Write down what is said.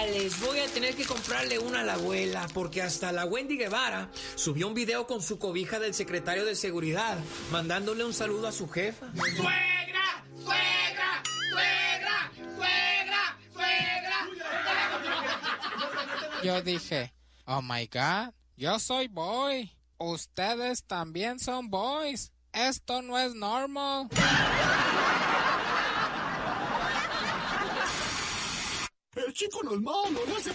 chales, voy a tener que comprarle una a la abuela, porque hasta la Wendy Guevara subió un video con su cobija del secretario de seguridad, mandándole un saludo a su jefa. ¡Suegra! ¡Suegra! ¡Suegra! ¡Suegra! ¡Suegra! Yo dije, oh my God, yo soy boy. Ustedes también son boys. Esto no es normal. El chico no es malo, no hace